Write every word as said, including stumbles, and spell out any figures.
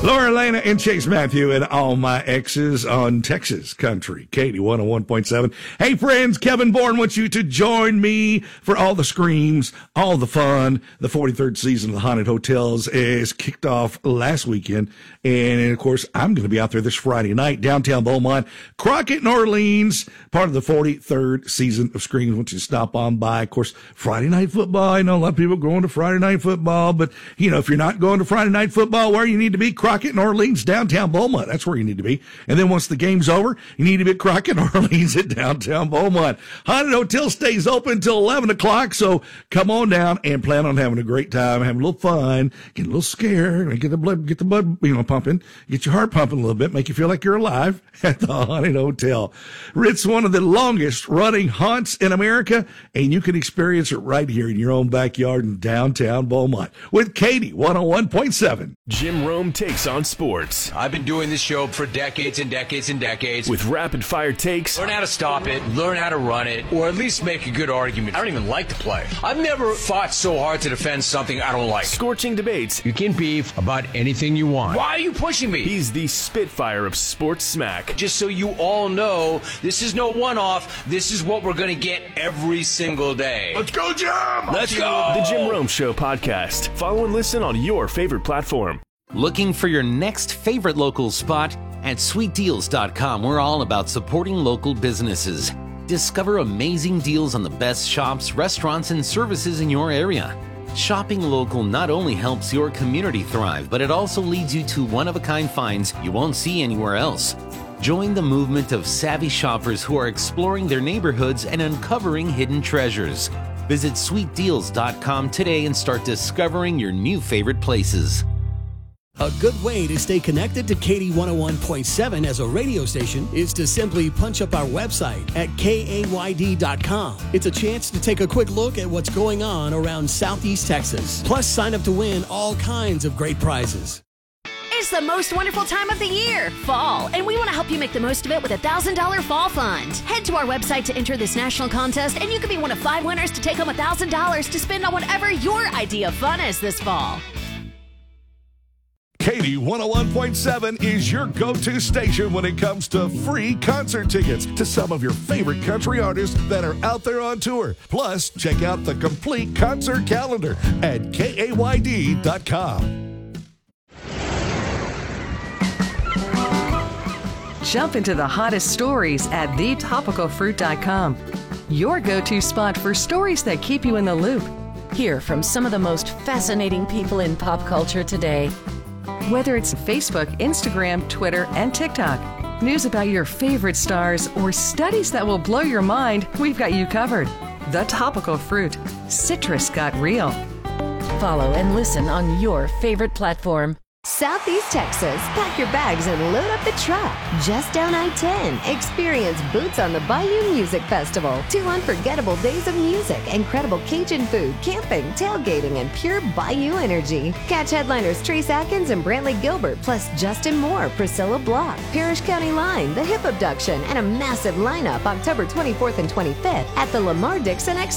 Laura Elena and Chase Matthew and all my exes on Texas Country, Katie one oh one point seven. Hey friends, Kevin Bourne wants you to join me for all the screams, all the fun. The forty-third season of the Haunted Hotels is kicked off last weekend. And of course, I'm going to be out there this Friday night, downtown Beaumont, Crockett, New Orleans, part of the forty-third season of Screams. Once you stop on by, of course, Friday night football. I know a lot of people going to Friday night football, but you know, if you're not going to Friday night football, where you need to be, Crockett, New Orleans, downtown Beaumont. That's where you need to be. And then once the game's over, you need to be at Crockett, New Orleans at downtown Beaumont. Haunted Hotel stays open until eleven o'clock, so come on down and plan on having a great time, having a little fun, get a little scared, get the blood, get the blood, you know, pumping, get your heart pumping a little bit, make you feel like you're alive at the Haunted Hotel. It's one of the longest running haunts in America, and you can experience it right here in your own backyard in downtown Beaumont with Katie one oh one point seven. Jim Rome takes on sports. I've been doing this show for decades and decades and decades. With rapid fire takes. Learn how to stop it, learn how to run it, or at least make a good argument. I don't even like to play. I've never fought so hard to defend something I don't like. Scorching debates. You can beef about anything you want. Why are you pushing me? He's the Spitfire of sports smack. Just so you all know, this is no one-off. This is what we're going to get every single day. Let's go, Jim! Let's go! The Jim Rome Show podcast. Follow and listen on your favorite platform. Looking for your next favorite local spot? At sweet deals dot com, we're all about supporting local businesses. Discover amazing deals on the best shops, restaurants, and services in your area. Shopping local not only helps your community thrive, but it also leads you to one-of-a-kind finds you won't see anywhere else. Join the movement of savvy shoppers who are exploring their neighborhoods and uncovering hidden treasures. Visit sweet deals dot com today and start discovering your new favorite places. A good way to stay connected to Katie one oh one point seven as a radio station is to simply punch up our website at K A Y D dot com. It's a chance to take a quick look at what's going on around Southeast Texas. Plus, sign up to win all kinds of great prizes. It's the most wonderful time of the year, fall, and we want to help you make the most of it with a one thousand dollars Fall Fund. Head to our website to enter this national contest, and you could be one of five winners to take home one thousand dollars to spend on whatever your idea of fun is this fall. Katie one oh one point seven is your go-to station when it comes to free concert tickets to some of your favorite country artists that are out there on tour. Plus, check out the complete concert calendar at K A Y D dot com. Jump into the hottest stories at the topical fruit dot com. Your go-to spot for stories that keep you in the loop. Hear from some of the most fascinating people in pop culture today. Whether it's Facebook, Instagram, Twitter, and TikTok, news about your favorite stars, or studies that will blow your mind, we've got you covered. The Topical Fruit. Citrus got real. Follow and listen on your favorite platform. Southeast Texas, pack your bags and load up the truck. Just down I ten, experience Boots on the Bayou Music Festival. Two unforgettable days of music, incredible Cajun food, camping, tailgating, and pure Bayou energy. Catch headliners Trace Atkins and Brantley Gilbert, plus Justin Moore, Priscilla Block, Parish County Line, The Hip Abduction, and a massive lineup October twenty-fourth and twenty-fifth at the Lamar Dixon X